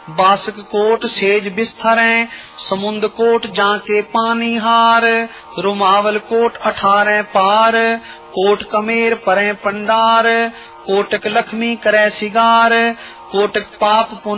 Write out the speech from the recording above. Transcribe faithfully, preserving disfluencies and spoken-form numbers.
बासक coat says बिस्तरें, समुंद coat जाके पानी हार, रुमावल कोट अठारह पार, कोट कमेर परे पंडार, कोटक लक्ष्मी करे सिगार, कोटक पाप